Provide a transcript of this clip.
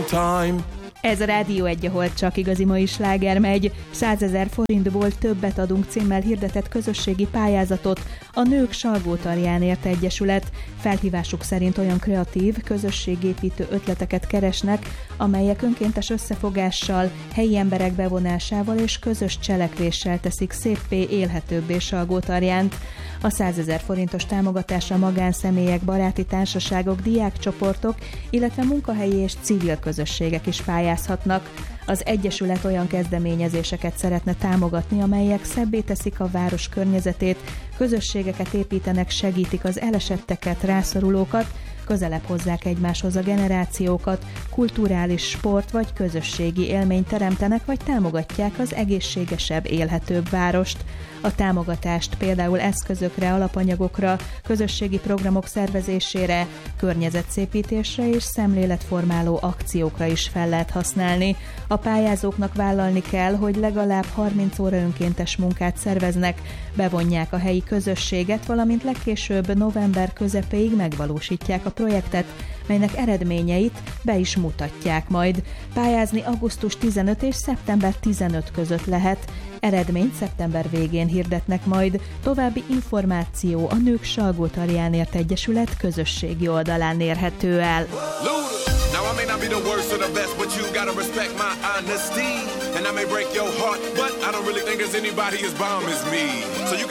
time. Ez a Rádió 1, ahol csak igazi mai sláger megy. 100 000 forintból többet adunk címmel hirdetett közösségi pályázatot a Nők Salgótarjánért Egyesület. Felhívásuk szerint olyan kreatív, közösségépítő ötleteket keresnek, amelyek önkéntes összefogással, helyi emberek bevonásával és közös cselekvéssel teszik széppé, élhetőbbé Salgótarjánt. A 100 000 forintos támogatásra magánszemélyek, baráti társaságok, diákcsoportok, illetve munkahelyi és civil közösségek is pályázhatnak. Az Egyesület olyan kezdeményezéseket szeretne támogatni, amelyek szebbé teszik a város környezetét, közösségeket építenek, segítik az elesetteket, rászorulókat, közelebb hozzák egymáshoz a generációkat, kulturális, sport vagy közösségi élményt teremtenek, vagy támogatják az egészségesebb, élhetőbb várost. A támogatást például eszközökre, alapanyagokra, közösségi programok szervezésére, környezetszépítésre és szemléletformáló akciókra is fel lehet használni. A pályázóknak vállalni kell, hogy legalább 30 óra önkéntes munkát szerveznek, bevonják a helyi közösséget, valamint legkésőbb november közepéig megvalósítják a projektet, melynek eredményeit be is mutatják majd. Pályázni augusztus 15 és szeptember 15 között lehet. Eredményt szeptember végén hirdetnek majd. További információ a Nők Salgótarjánért Egyesület közösségi oldalán érhető el. Now I may not be the worst or the best, but you gotta respect my honesty. And I may break your heart, but I don't really think there's anybody as bomb as me. So you